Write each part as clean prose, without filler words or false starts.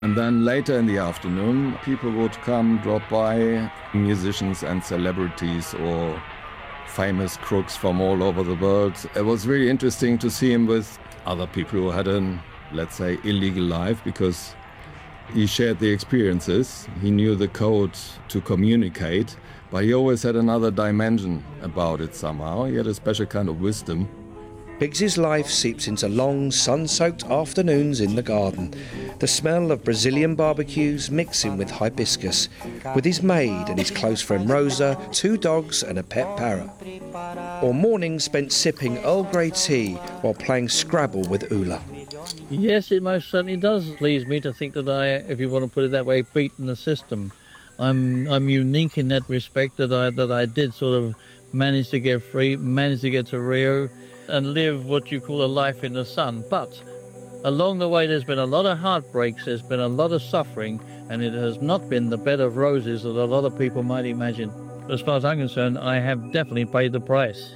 And then later in the afternoon, people would come, drop by, musicians and celebrities or famous crooks from all over the world. It was really interesting to see him with other people who had an, let's say, illegal life, because he shared the experiences. He knew the code to communicate, but he always had another dimension about it somehow. He had a special kind of wisdom. Biggs's life seeps into long, sun-soaked afternoons in the garden, the smell of Brazilian barbecues mixing with hibiscus, with his maid and his close friend Rosa, 2 dogs and a pet parrot. Or mornings spent sipping Earl Grey tea while playing Scrabble with Ulla. Yes, it most certainly does please me to think that I, if you want to put it that way, beaten the system. I'm unique in that respect, that I did sort of manage to get free, manage to get to Rio and live what you call a life in the sun. But along the way there's been a lot of heartbreaks, there's been a lot of suffering, and it has not been the bed of roses that a lot of people might imagine. As far as I'm concerned, I have definitely paid the price.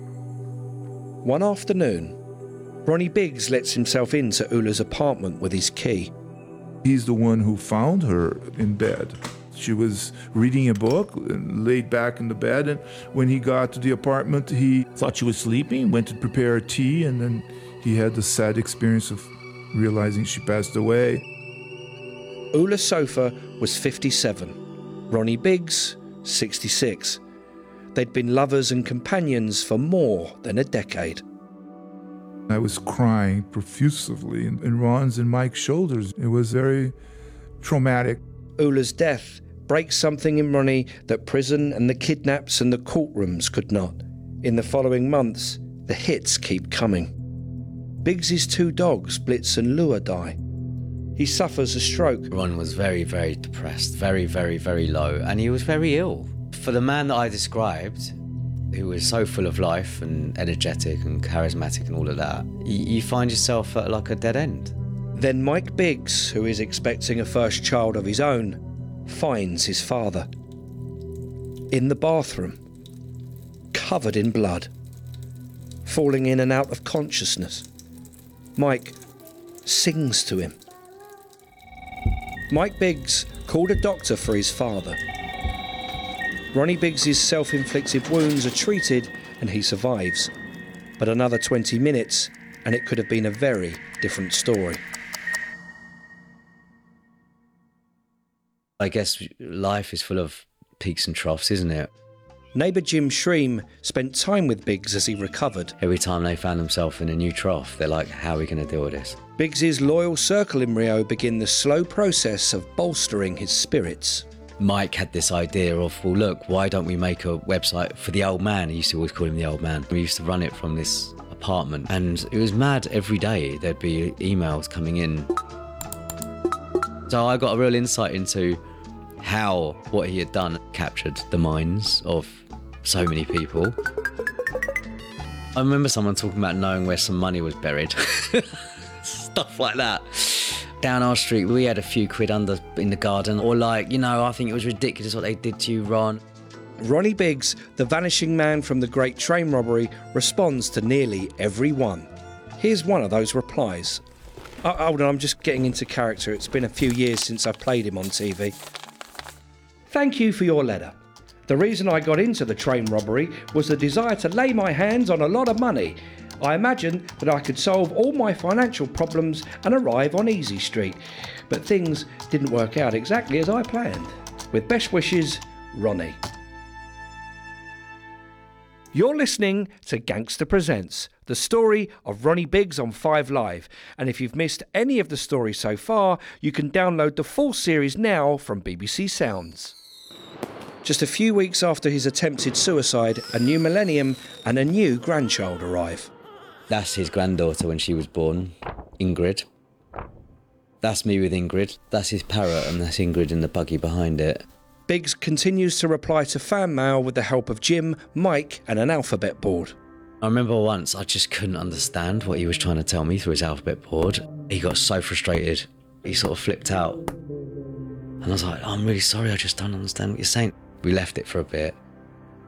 One afternoon, Ronnie Biggs lets himself into Ulla's apartment with his key. He's the one who found her in bed. She was reading a book and laid back in the bed, and when he got to the apartment, he thought she was sleeping, went to prepare tea, and then he had the sad experience of realizing she passed away. Ulla Sofa was 57, Ronnie Biggs 66. They'd been lovers and companions for more than a decade. I was crying profusively in Ron's and Mike's shoulders. It was very traumatic. Ulla's death breaks something in Ronnie that prison and the kidnaps and the courtrooms could not. In the following months, the hits keep coming. Biggs's 2 dogs, Blitz and Lua, die. He suffers a stroke. Ron was very, very depressed, very, very, very low, and he was very ill. For the man that I described, who was so full of life and energetic and charismatic and all of that, you find yourself at like a dead end. Then Mike Biggs, who is expecting a first child of his own, finds his father. In the bathroom, covered in blood, falling in and out of consciousness. Mike sings to him. Mike Biggs called a doctor for his father. Ronnie Biggs's self-inflicted wounds are treated and he survives. But another 20 minutes and it could have been a very different story. I guess life is full of peaks and troughs, isn't it? Neighbour Jim Shreem spent time with Biggs as he recovered. Every time they found themselves in a new trough, they're like, how are we going to deal with this? Biggs's loyal circle in Rio begin the slow process of bolstering his spirits. Mike had this idea of, well, look, why don't we make a website for the old man? He used to always call him the old man. We used to run it from this apartment, and it was mad every day. There'd be emails coming in. So I got a real insight into how what he had done captured the minds of so many people. I remember someone talking about knowing where some money was buried. Stuff like that. Down our street, we had a few quid under in the garden. Or like, you know, I think it was ridiculous what they did to you, Ron. Ronnie Biggs, the vanishing man from the great train robbery, responds to nearly every one. Here's one of those replies. Hold on, I'm just getting into character. It's been a few years since I've played him on TV. Thank you for your letter. The reason I got into the train robbery was the desire to lay my hands on a lot of money. I imagined that I could solve all my financial problems and arrive on Easy Street. But things didn't work out exactly as I planned. With best wishes, Ronnie. You're listening to Gangster Presents, the story of Ronnie Biggs on 5 Live. And if you've missed any of the stories so far, you can download the full series now from BBC Sounds. Just a few weeks after his attempted suicide, a new millennium and a new grandchild arrive. That's his granddaughter when she was born, Ingrid. That's me with Ingrid. That's his parrot, and that's Ingrid in the buggy behind it. Biggs continues to reply to fan mail with the help of Jim, Mike and an alphabet board. I remember once I just couldn't understand what he was trying to tell me through his alphabet board. He got so frustrated, he sort of flipped out. And I was like, oh, I'm really sorry, I just don't understand what you're saying. We left it for a bit.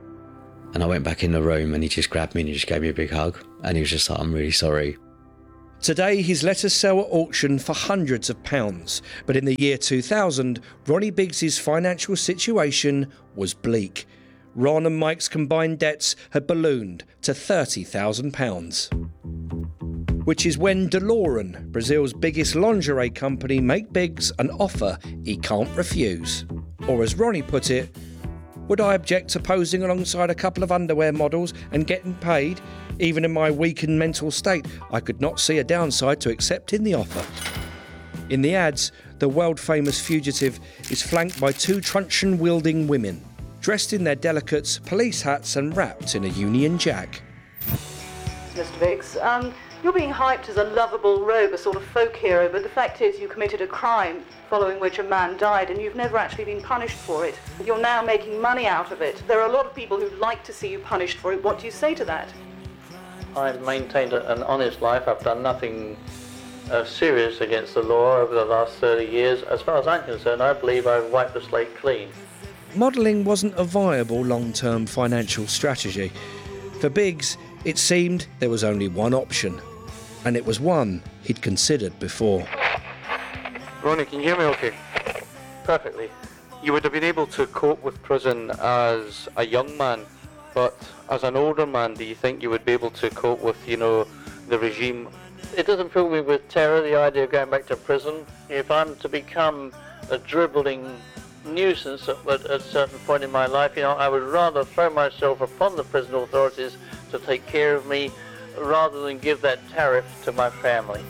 And I went back in the room and he just grabbed me and he just gave me a big hug. And he was just like, I'm really sorry. Today, his letters sell at auction for hundreds of pounds, but in the year 2000, Ronnie Biggs's financial situation was bleak. Ron and Mike's combined debts had ballooned to £30,000. Which is when DeLorean, Brazil's biggest lingerie company, make Biggs an offer he can't refuse. Or as Ronnie put it, would I object to posing alongside a couple of underwear models and getting paid? Even in my weakened mental state, I could not see a downside to accepting the offer. In the ads, the world-famous fugitive is flanked by two truncheon-wielding women, dressed in their delicates, police hats and wrapped in a Union Jack. Mr. Biggs, you're being hyped as a lovable rogue, a sort of folk hero, but the fact is you committed a crime following which a man died and you've never actually been punished for it. You're now making money out of it. There are a lot of people who'd like to see you punished for it. What do you say to that? I've maintained an honest life. I've done nothing serious against the law over the last 30 years. As far as I'm concerned, I believe I've wiped the slate clean. Modelling wasn't a viable long-term financial strategy. For Biggs, it seemed there was only one option, and it was one he'd considered before. Ronnie, can you hear me okay? Perfectly. You would have been able to cope with prison as a young man, but as an older man, do you think you would be able to cope with, the regime? It doesn't fill me with terror, the idea of going back to prison. If I'm to become a dribbling nuisance at a certain point in my life, I would rather throw myself upon the prison authorities to take care of me rather than give that tariff to my family.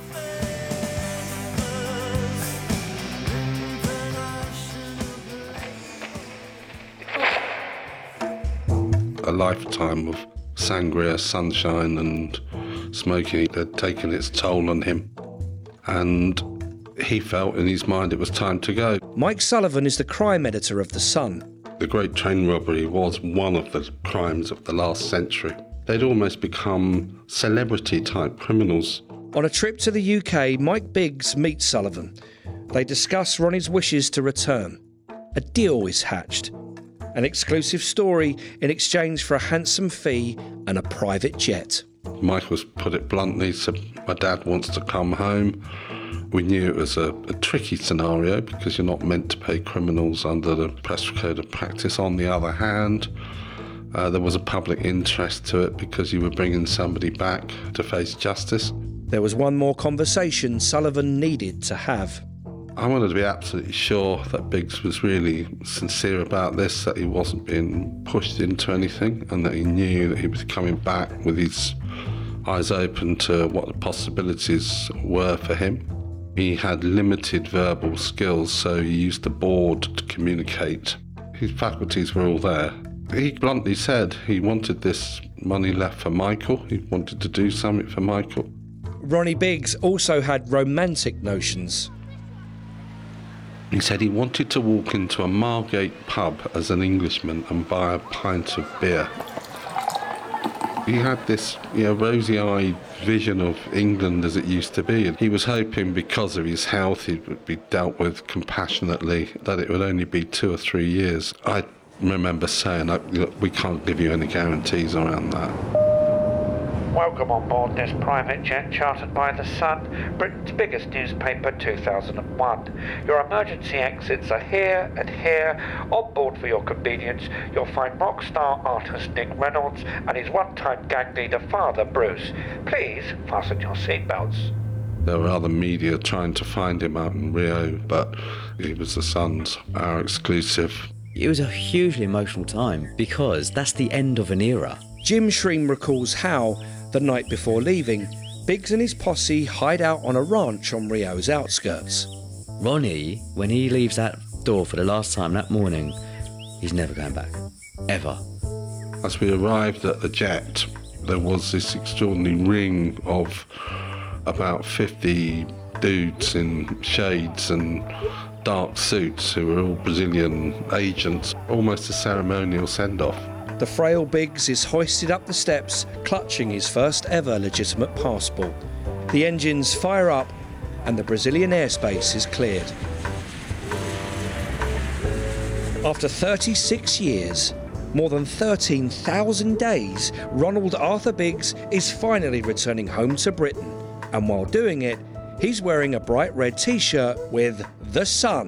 A lifetime of sangria, sunshine and smoking had taken its toll on him, and he felt in his mind it was time to go. Mike Sullivan is the crime editor of The Sun. The Great Train Robbery was one of the crimes of the last century. They'd almost become celebrity-type criminals. On a trip to the UK, Mike Biggs meets Sullivan. They discuss Ronnie's wishes to return. A deal is hatched. An exclusive story in exchange for a handsome fee and a private jet. Michael's put it bluntly, said, my dad wants to come home. We knew it was a tricky scenario because you're not meant to pay criminals under the Press Code of Practice. On the other hand, there was a public interest to it because you were bringing somebody back to face justice. There was one more conversation Sullivan needed to have. I wanted to be absolutely sure that Biggs was really sincere about this, that he wasn't being pushed into anything, and that he knew that he was coming back with his eyes open to what the possibilities were for him. He had limited verbal skills, so he used the board to communicate. His faculties were all there. He bluntly said he wanted this money left for Michael. He wanted to do something for Michael. Ronnie Biggs also had romantic notions. He said he wanted to walk into a Margate pub as an Englishman and buy a pint of beer. He had this, rosy-eyed vision of England as it used to be. And he was hoping because of his health he would be dealt with compassionately, that it would only be 2 or 3 years. I remember saying, look, we can't give you any guarantees around that. Welcome on board this private jet chartered by The Sun, Britain's biggest newspaper, 2001. Your emergency exits are here and here. On board for your convenience, you'll find rock star artist Nick Reynolds and his one-time gang leader father, Bruce. Please fasten your seatbelts. There were other media trying to find him out in Rio, but he was The Sun's, our exclusive. It was a hugely emotional time because that's the end of an era. Jim Shreem recalls how, the night before leaving, Biggs and his posse hide out on a ranch on Rio's outskirts. Ronnie, when he leaves that door for the last time that morning, he's never going back. Ever. As we arrived at the jet, there was this extraordinary ring of about 50 dudes in shades and dark suits who were all Brazilian agents, almost a ceremonial send-off. The frail Biggs is hoisted up the steps, clutching his first ever legitimate passport. The engines fire up and the Brazilian airspace is cleared. After 36 years, more than 13,000 days, Ronald Arthur Biggs is finally returning home to Britain. And while doing it, he's wearing a bright red t-shirt with The Sun